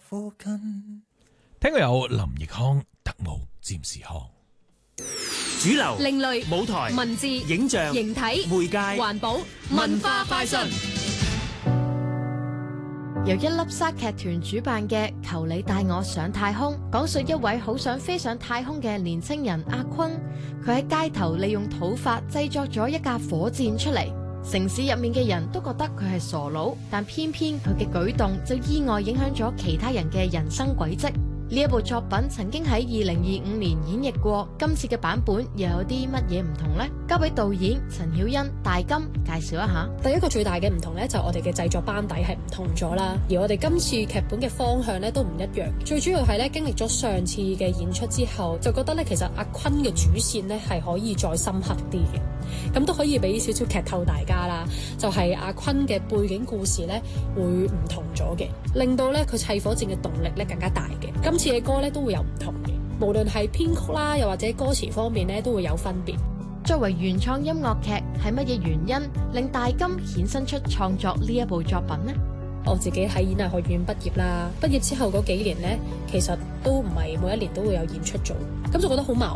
附近。 聽過有林奕匡、特務占士康。 主流、 另類舞台、 文字、 影像、 形體、 媒介、 環保、文化快訊。 由一粒沙劇團主辦嘅《求你帶我上太空》，講述一位好想飛上太空嘅年青人阿坤，佢喺街頭利用土法製作咗一架火箭出嚟。城市入面嘅人都覺得佢係傻佬，但偏偏佢嘅舉動就意外影響咗其他人嘅人生軌跡。呢一部作品曾經喺2025年演繹過，今次嘅版本又有啲乜嘢唔同呢？交俾導演陳曉欣、大金介紹一下。 第一個最大嘅唔同呢，就我哋嘅製作班底係唔同咗啦，而我哋今次劇本嘅方向呢，都唔一樣。最主要係咧經歷咗上次嘅演出之後，就覺得咧其實阿坤嘅主線呢係可以再深刻啲嘅。咁都可以俾少少劇透大家啦，就係阿坤嘅背景故事呢會唔同咗嘅，令到咧佢砌火箭嘅動力咧更加大嘅。今次嘅歌咧都會有唔同嘅，無論係編曲啦，又或者歌詞方面咧都會有分別。 作為原創音樂劇，係乜嘢原因令大金衍生出創作呢一部作品呢？ 我自己喺演藝學院畢業啦，畢業之後嗰幾年呢，其實都唔係每一年都會有演出做，咁就覺得好矛